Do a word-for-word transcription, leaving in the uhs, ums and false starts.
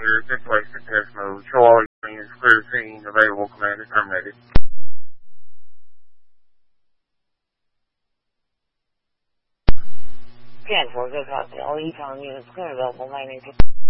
your situation test mode. Show all your units, clear scene, available commander terminated. ten four, good copy. All E-Town units clear, available nine eighteen.